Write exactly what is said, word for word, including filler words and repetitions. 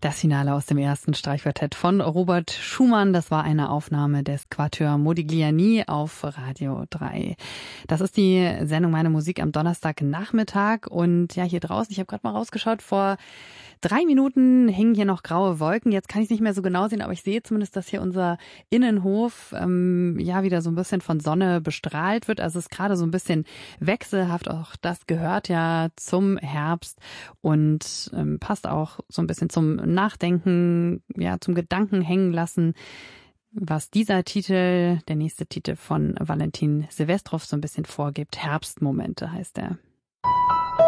Das Finale aus dem ersten Streichquartett von Robert Schumann. Das war eine Aufnahme des Quatuor Modigliani auf Radio drei. Das ist die Sendung Meine Musik am Donnerstagnachmittag. Und ja, hier draußen, ich habe gerade mal rausgeschaut, vor drei Minuten hingen hier noch graue Wolken. Jetzt kann ich es nicht mehr so genau sehen, aber ich sehe zumindest, dass hier unser Innenhof ähm, ja wieder so ein bisschen von Sonne bestrahlt wird. Also es ist gerade so ein bisschen wechselhaft. Auch das gehört ja zum Herbst und ähm, passt auch so ein bisschen zum Nachdenken, ja, zum Gedanken hängen lassen, was dieser Titel, der nächste Titel von Valentin Silvestrov so ein bisschen vorgibt. Herbstmomente heißt er.